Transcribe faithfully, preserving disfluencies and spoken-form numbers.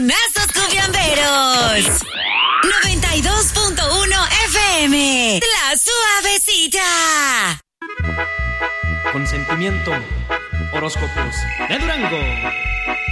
Fogonazos Cumbiamberos. noventa y dos punto uno F M. La Suavecita. Consentimiento. Horóscopos de Durango.